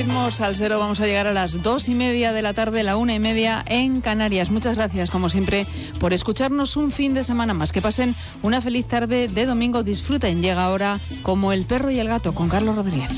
ritmo salsero vamos a llegar a las 2:30 de la tarde, 1:30 en Canarias. Muchas gracias, como siempre, por escucharnos un fin de semana más. Que pasen una feliz tarde de domingo. Disfruten. Llega ahora Como el perro y el gato con Carlos Rodríguez.